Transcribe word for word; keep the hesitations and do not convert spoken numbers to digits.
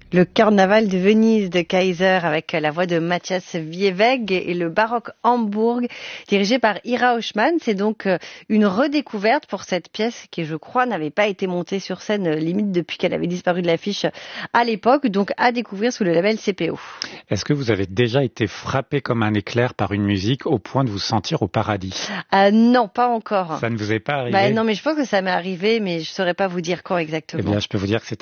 Le Carnaval de Venise de Kaiser avec la voix de Matthias Viehweg et le baroque Hambourg dirigé par Ira Hochmann. C'est donc une redécouverte pour cette pièce qui, je crois, n'avait pas été montée sur scène limite depuis qu'elle avait disparu de l'affiche à l'époque, donc à découvrir sous le label C P O. Est-ce que vous avez déjà été frappé comme un éclair par une musique au point de vous sentir au paradis? euh, Non, pas encore. Ça ne vous est pas arrivé? Bah, non, mais je pense que ça m'est arrivé, mais je saurais pas vous dire quand exactement. Eh bien, je peux vous dire que c'est